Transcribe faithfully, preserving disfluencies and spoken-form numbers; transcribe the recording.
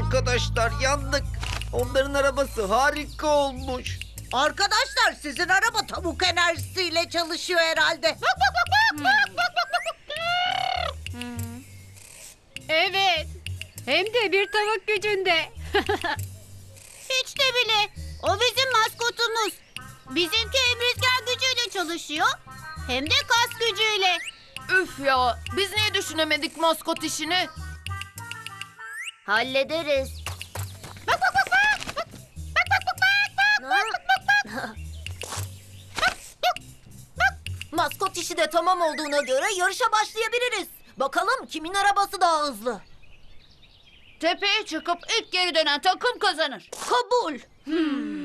Arkadaşlar yandık. Onların arabası harika olmuş. Arkadaşlar sizin araba tavuk enerjisiyle çalışıyor herhalde. Evet. Hem de bir tavuk gücünde. Hiç de bile. O bizim maskotumuz. Bizimki hem rüzgar gücüyle çalışıyor hem de kas gücüyle. Üf ya, biz niye düşünemedik maskot işini? Hallederiz. Maskot işi de tamam olduğuna göre yarışa başlayabiliriz. Bakalım kimin arabası daha hızlı? Tepeye çıkıp ilk geri dönen takım kazanır. Kabul. Hmm.